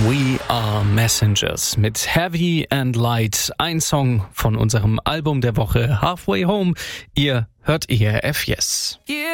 We Are Messengers mit Heavy and Light, ein Song von unserem Album der Woche Halfway Home. Ihr hört ERF Yes.